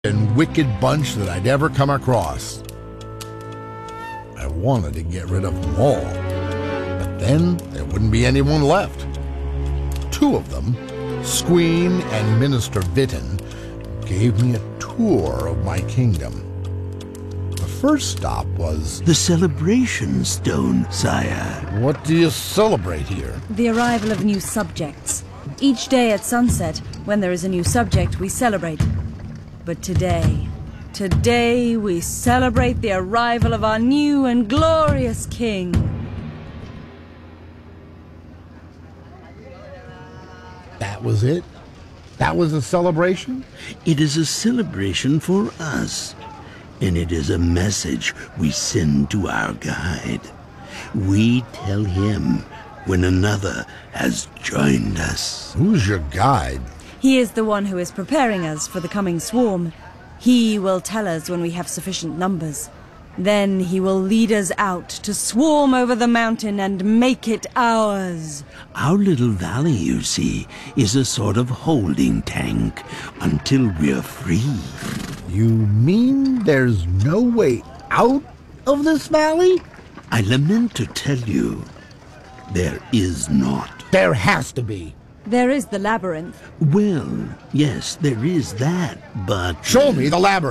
and wicked bunch that I'd ever come across. I wanted to get rid of them all, but then there wouldn't be anyone left. Two of them, Squeen and Minister Vitten, gave me a tour of my kingdom. The first stop was... The Celebration Stone, sire. What do you celebrate here? The arrival of new subjects. Each day at sunset, when there is a new subject, we celebrate. But today we celebrate the arrival of our new and glorious king. That was it? That was a celebration? It is a celebration for us, and it is a message we send to our guide. We tell him when another has joined us. Who's your guide? He is the one who is preparing us for the coming swarm. He will tell us when we have sufficient numbers. Then he will lead us out to swarm over the mountain and make it ours. Our little valley, you see, is a sort of holding tank until we're free. You mean there's no way out of this valley? I lament to tell you, there is not. There has to be. There is the labyrinth. Well, yes, there is that, but... Show me the labyrinth.